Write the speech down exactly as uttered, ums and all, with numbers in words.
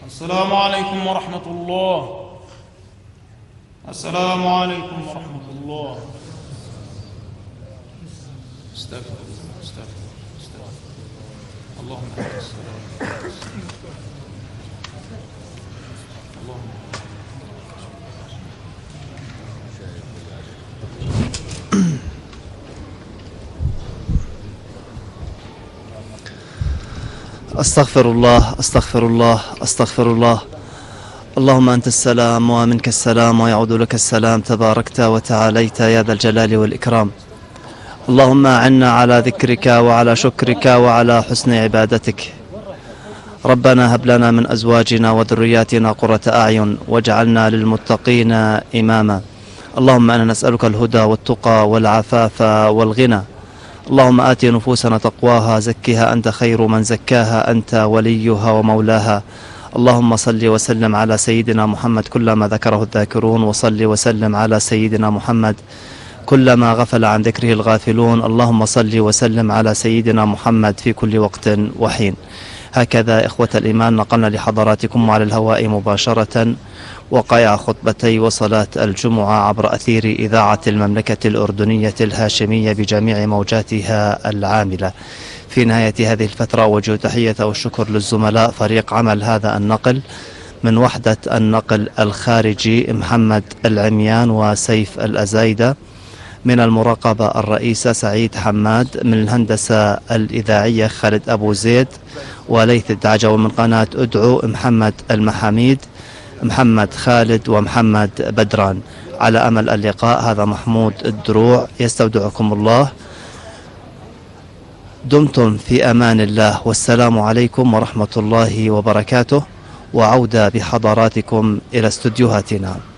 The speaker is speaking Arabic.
السلام عليكم ورحمة الله. السلام عليكم ورحمة الله. استغفر الله استغفر استغفر اللهم انت السلام. اللهم أستغفر الله أستغفر الله أستغفر الله. اللهم أنت السلام ومنك السلام ويعود لك السلام، تباركت وتعاليت يا ذا الجلال والإكرام. اللهم أعنا على ذكرك وعلى شكرك وعلى حسن عبادتك. ربنا هب لنا من أزواجنا وذرياتنا قرة أعين واجعلنا للمتقين إماما. اللهم أنا نسألك الهدى والتقى والعفاف والغنى. اللهم آت نفوسنا تقواها، زكها أنت خير من زكاها، أنت وليها ومولاها. اللهم صل وسلم على سيدنا محمد كلما ذكره الذاكرون، وصل وسلم على سيدنا محمد كلما غفل عن ذكره الغافلون. اللهم صل وسلم على سيدنا محمد في كل وقت وحين. هكذا إخوة الإيمان نقلنا لحضراتكم على الهواء مباشرة وقائع خطبتي وصلاة الجمعة عبر أثير إذاعة المملكة الأردنية الهاشمية بجميع موجاتها العاملة. في نهاية هذه الفترة أوجه تحية والشكر للزملاء فريق عمل هذا النقل من وحدة النقل الخارجي محمد العميان وسيف الأزايدة، من المراقبة الرئيسة سعيد حماد، من الهندسة الإذاعية خالد أبو زيد وليث الدعجة، ومن قناة أدعو محمد المحاميد محمد خالد ومحمد بدران. على أمل اللقاء، هذا محمود الدروع يستودعكم الله. دمتم في أمان الله، والسلام عليكم ورحمة الله وبركاته. وعودة بحضراتكم إلى استديوهاتنا.